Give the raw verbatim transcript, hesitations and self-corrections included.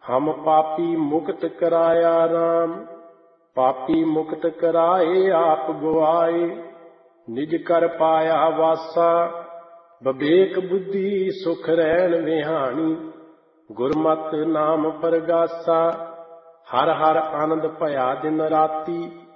ਹਮ ਪਾਪੀ ਮੁਕਤ ਕਰਾਇਆ ਰਾਮ, ਪਾਪੀ ਮੁਕਤ ਕਰਾਏ ਆਪ ਗਵਾਏ। ਨਿਜ ਕਰ ਪਾਇਆ ਵਾਸਾ, ਬਵੇਕ ਬੁੱਧੀ ਸੁਖ ਰਹਿਣ ਵਿਹਾਣੀ। ਗੁਰਮਤਿ ਨਾਮ ਪਰਗਾਸਾ, ਹਰ ਹਰ ਆਨੰਦ ਭਇਆ ਦਿਨ ਰਾਤੀ।